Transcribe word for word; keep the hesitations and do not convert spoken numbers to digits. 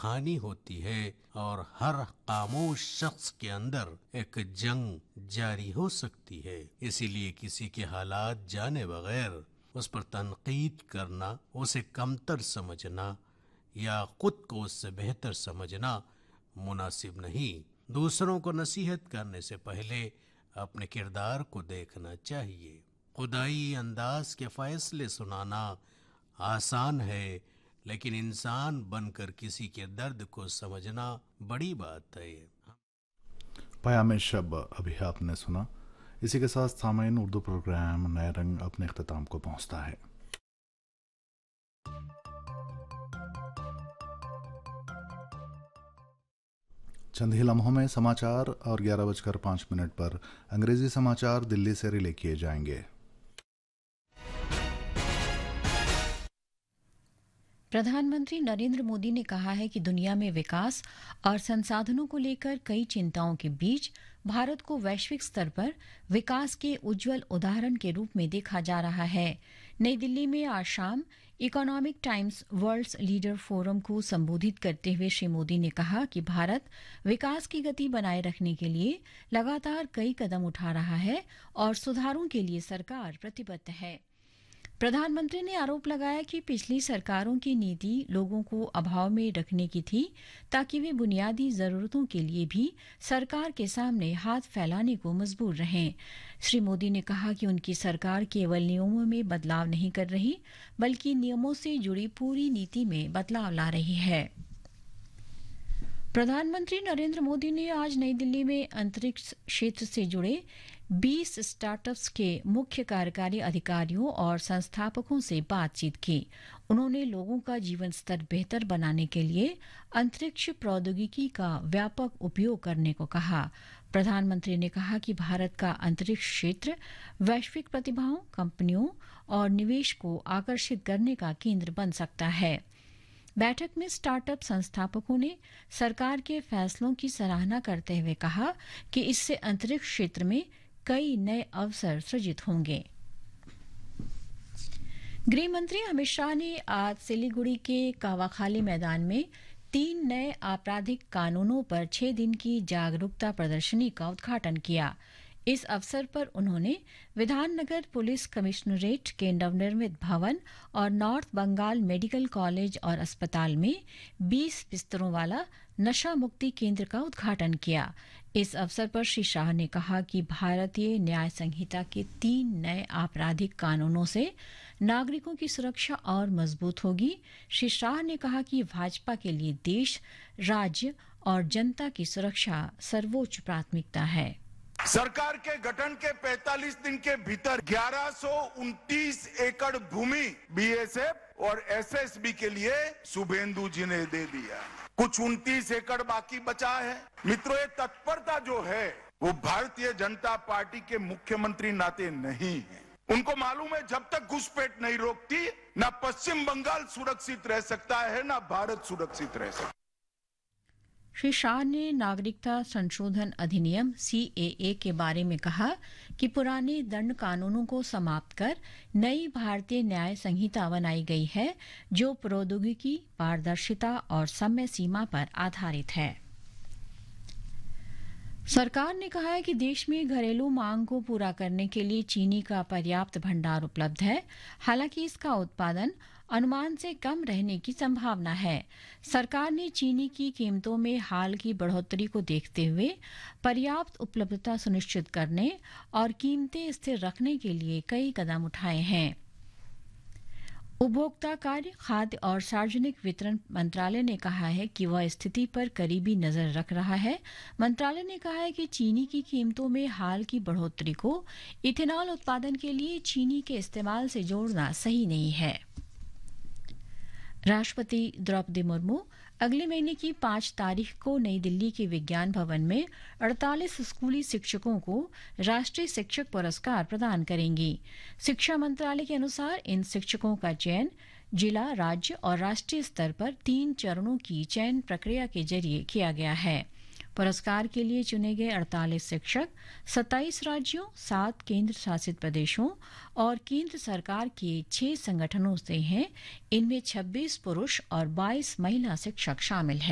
कहानी होती है और हर खामोश शख्स के अंदर एक जंग जारी हो सकती है। इसीलिए किसी के हालात जाने बगैर उस पर तनकीद करना, उसे कमतर समझना या खुद को उससे बेहतर समझना मुनासिब नहीं। दूसरों को नसीहत करने से पहले अपने किरदार को देखना चाहिए। खुदाई अंदाज के फैसले सुनाना आसान है, लेकिन इंसान बनकर किसी के दर्द को समझना बड़ी बात है। पयाम शब अभी आपने सुना। इसी के साथ सामाइन उर्दू प्रोग्राम नए रंग अपने इख्तिताम को पहुंचता है। चंद ही लम्हों में समाचार और ग्यारह बजकर पाँच मिनट पर अंग्रेजी समाचार दिल्ली से रिले किए जाएंगे। प्रधानमंत्री नरेंद्र मोदी ने कहा है कि दुनिया में विकास और संसाधनों को लेकर कई चिंताओं के बीच भारत को वैश्विक स्तर पर विकास के उज्जवल उदाहरण के रूप में देखा जा रहा है। नई दिल्ली में आज शाम economic times world's leader forum को संबोधित करते हुए श्री मोदी ने कहा कि भारत विकास की गति बनाए रखने के लिए लगातार कई कदम उठा रहा है और सुधारों के लिए सरकार प्रतिबद्ध है। प्रधानमंत्री ने आरोप लगाया कि पिछली सरकारों की नीति लोगों को अभाव में रखने की थी, ताकि वे बुनियादी जरूरतों के लिए भी सरकार के सामने हाथ फैलाने को मजबूर रहें। श्री मोदी ने कहा कि उनकी सरकार केवल नियमों में बदलाव नहीं कर रही, बल्कि नियमों से जुड़ी पूरी नीति में बदलाव ला रही है। प्रधानमंत्री नरेंद्र मोदी ने आज नई दिल्ली में अंतरिक्ष क्षेत्र से जुड़े बीस स्टार्टअप्स के मुख्य कार्यकारी अधिकारियों और संस्थापकों से बातचीत की। उन्होंने लोगों का जीवन स्तर बेहतर बनाने के लिए अंतरिक्ष प्रौद्योगिकी का व्यापक उपयोग करने को कहा। प्रधानमंत्री ने कहा कि भारत का अंतरिक्ष क्षेत्र वैश्विक प्रतिभाओं, कंपनियों और निवेश को आकर्षित करने का केंद्र बन सकता है। बैठक में स्टार्टअप संस्थापकों ने सरकार के फैसलों की सराहना करते हुए कहा कि इससे अंतरिक्ष क्षेत्र में कई नए अवसर सृजित होंगे। गृह मंत्री अमित शाह ने आज सिलीगुड़ी के कावाखाली मैदान में तीन नए आपराधिक कानूनों पर छह दिन की जागरूकता प्रदर्शनी का उद्घाटन किया। इस अवसर पर उन्होंने विधाननगर पुलिस कमिश्नरेट के नवनिर्मित भवन और नॉर्थ बंगाल मेडिकल कॉलेज और अस्पताल में बीस बिस्तरों वाला नशा मुक्ति केंद्र का उद्घाटन किया। इस अवसर पर श्री शाह ने कहा कि भारतीय न्याय संहिता के तीन नए आपराधिक कानूनों से नागरिकों की सुरक्षा और मजबूत होगी। श्री शाह ने कहा कि भाजपा के लिए देश, राज्य और जनता की सुरक्षा सर्वोच्च प्राथमिकता है। सरकार के गठन के पैंतालीस दिन के भीतर ग्यारह सौ उनतीस एकड़ भूमि बीएसएफ और एसएसबी के लिए शुभेंदु जी ने दे दिया। कुछ उनतीस एकड़ बाकी बचा है। मित्रों, ये तत्परता जो है वो भारतीय जनता पार्टी के मुख्यमंत्री नाते नहीं है। उनको मालूम है जब तक घुसपैठ नहीं रोकती, ना पश्चिम बंगाल सुरक्षित रह सकता है, ना भारत सुरक्षित रह सकता है। श्री शाह ने नागरिकता संशोधन अधिनियम सीएए के बारे में कहा कि पुराने दंड कानूनों को समाप्त कर नई भारतीय न्याय संहिता बनाई गई है, जो प्रौद्योगिकी, पारदर्शिता और समय सीमा पर आधारित है। सरकार ने कहा है कि देश में घरेलू मांग को पूरा करने के लिए चीनी का पर्याप्त भंडार उपलब्ध है। हालांकि इसका उत्पादन अनुमान से कम रहने की संभावना है। सरकार ने चीनी की कीमतों में हाल की बढ़ोतरी को देखते हुए पर्याप्त उपलब्धता सुनिश्चित करने और कीमतें स्थिर रखने के लिए कई कदम उठाए हैं। उपभोक्ता कार्य, खाद्य और सार्वजनिक वितरण मंत्रालय ने कहा है कि वह स्थिति पर करीबी नजर रख रहा है। मंत्रालय ने कहा है कि चीनी की कीमतों में हाल की बढ़ोतरी को इथेनॉल उत्पादन के लिए चीनी के इस्तेमाल से जोड़ना सही नहीं है। राष्ट्रपति द्रौपदी मुर्मू अगले महीने की पांच तारीख को नई दिल्ली के विज्ञान भवन में अड़तालीस स्कूली शिक्षकों को राष्ट्रीय शिक्षक पुरस्कार प्रदान करेंगी। शिक्षा मंत्रालय के अनुसार इन शिक्षकों का चयन जिला, राज्य और राष्ट्रीय स्तर पर तीन चरणों की चयन प्रक्रिया के जरिए किया गया है। पुरस्कार के लिए चुने गए अड़तालीस शिक्षक सत्ताईस राज्यों, सात केंद्र शासित प्रदेशों और केंद्र सरकार के छह संगठनों से हैं। इनमें छब्बीस पुरुष और बाईस महिला शिक्षक शामिल हैं।